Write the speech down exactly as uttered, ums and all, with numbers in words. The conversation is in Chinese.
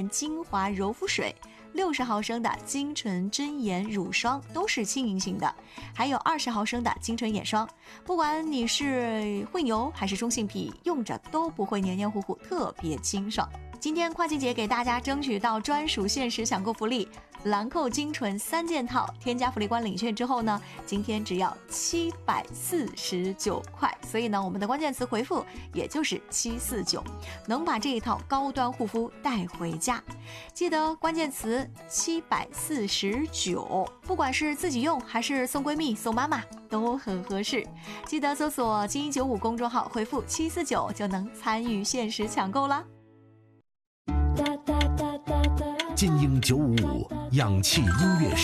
精华柔肤水，六十毫升的精纯真颜乳霜都是轻盈型的，还有二十毫升的精纯眼霜。不管你是混油还是中性皮，用着都不会黏黏糊糊，特别清爽。今天跨季节给大家争取到专属限时抢购福利，兰蔻精纯三件套，添加福利官领券之后呢，今天只要七百四十九块，所以呢，我们的关键词回复也就是七四九，能把这一套高端护肤带回家。记得关键词七百四十九，不管是自己用还是送闺蜜、送妈妈都很合适。记得搜索金一九五公众号，回复七四九就能参与限时抢购啦。 金鹰九五五氧气音乐